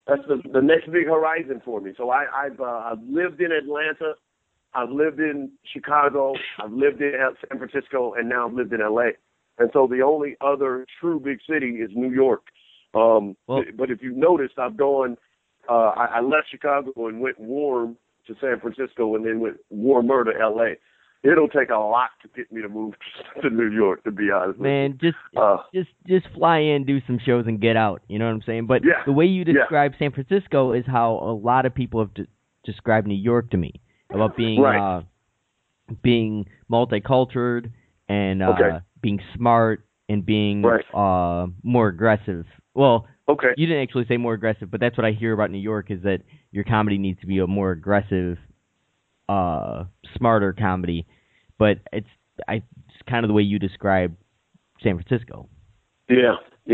That's the next big horizon for me. So I've lived in Atlanta, I've lived in Chicago, I've lived in San Francisco, and now I've lived in LA. And so the only other true big city is New York. But if you've noticed, I've gone. I left Chicago and went warm to San Francisco, and then went warmer to LA. It'll take a lot to get me to move to New York, to be honest. Man, just fly in, do some shows, and get out. You know what I'm saying? But the way you describe San Francisco is how a lot of people have described New York to me, about being being multicultural and being smart and being more aggressive. Well, you didn't actually say more aggressive, but that's what I hear about New York, is that your comedy needs to be a more aggressive, smarter comedy. But it's kind of the way you describe San Francisco. Yeah.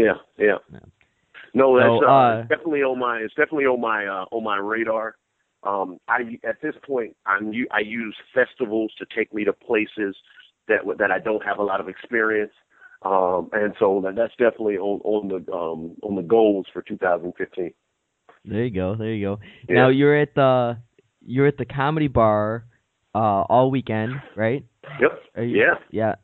No, that's definitely on my radar. At this point, I use festivals to take me to places that I don't have a lot of experience. And so that's definitely on the goals for 2015. There you go. Yeah. Now you're at the Comedy Bar all weekend, right? Yep. Yeah.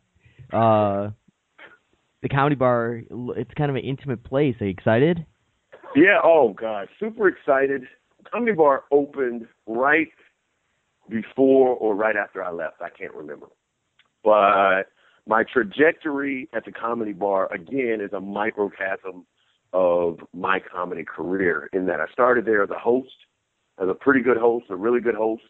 The Comedy Bar, it's kind of an intimate place. Are you excited? Yeah. Oh God, super excited. Comedy Bar opened right before or right after I left. I can't remember, but my trajectory at the Comedy Bar, again, is a microcosm of my comedy career, in that I started there as a host, as a pretty good host, a really good host,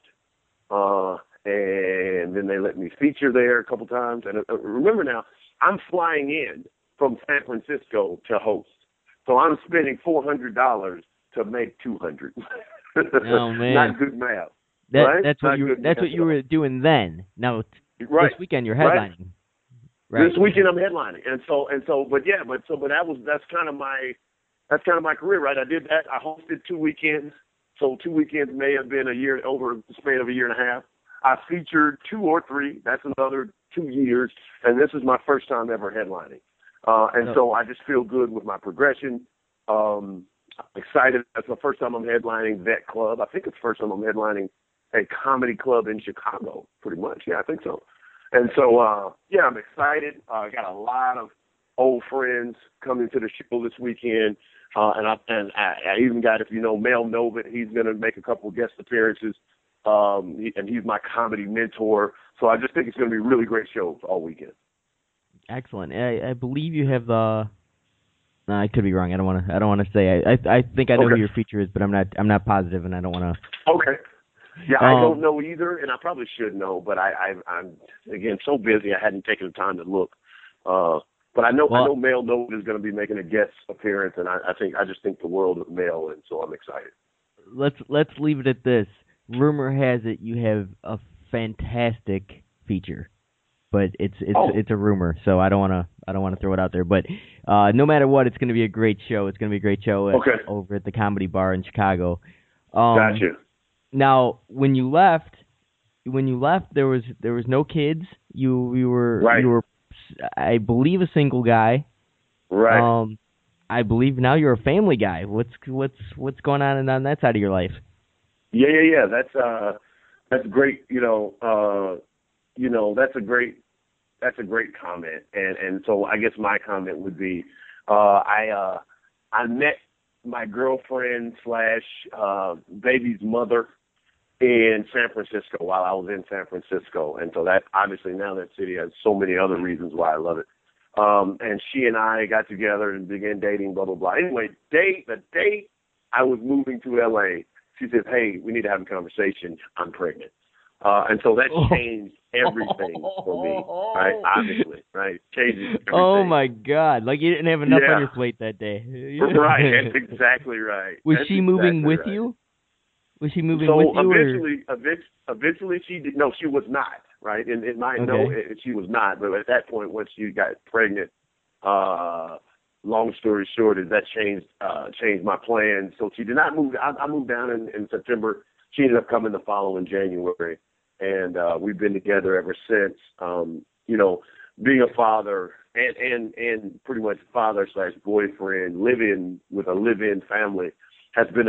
and then they let me feature there a couple times. And remember now, I'm flying in from San Francisco to host, so I'm spending $400 to make $200. Oh man, not good math. Right? That's what you were doing then. Now this weekend you're headlining. Right. This weekend I'm headlining, and so, but that's kind of my career, right? I did that. I hosted 2 weekends, so 2 weekends may have been a year, over the span of a year and a half. I featured 2 or 3. That's another 2 years, and this is my first time ever headlining, so I just feel good with my progression. I'm excited. That's the first time I'm headlining that club. I think it's the first time I'm headlining a comedy club in Chicago, pretty much. Yeah, I think so. And so, I'm excited. I got a lot of old friends coming to the show this weekend, and I even got, if you know, Mel Novit, he's going to make a couple of guest appearances, and he's my comedy mentor. So I just think it's going to be a really great show all weekend. Excellent. I believe you have the. No, I could be wrong. I don't want to say. I think I know who your feature is, but I'm not positive, and I don't want to. Okay. Yeah, I don't know either, and I probably should know, but I'm again so busy I hadn't taken the time to look. But I know Mel Novit is going to be making a guest appearance, and I just think the world of Mel, and so I'm excited. Let's leave it at this. Rumor has it you have a fantastic feature, but it's a rumor, so I don't want to throw it out there. But no matter what, it's going to be a great show. It's going to be a great show over at the Comedy Bar in Chicago. Gotcha. Now, when you left, there was no kids. You were, I believe, a single guy. Right. I believe now you're a family guy. What's going on that side of your life? Yeah. That's great. That's a great comment. And so I guess my comment would be, I met my girlfriend / baby's mother in San Francisco while I was in San Francisco. And so that, obviously, now that city has so many other reasons why I love it. And she and I got together and began dating, blah, blah, blah. Anyway, the day I was moving to L.A., she said, hey, we need to have a conversation. I'm pregnant. And so that changed everything for me, right? Obviously, right? Changes everything. Oh, my God. Like you didn't have enough on your plate that day. Right. That's exactly right. Was she moving with you? Was she moving with you? Eventually she did. No, she was not, right? And she was not. But at that point, once she got pregnant, long story short, is that changed my plans. So she did not move. I moved down in September. She ended up coming the following January. And we've been together ever since. Being a father and pretty much father / boyfriend, living with a live-in family has been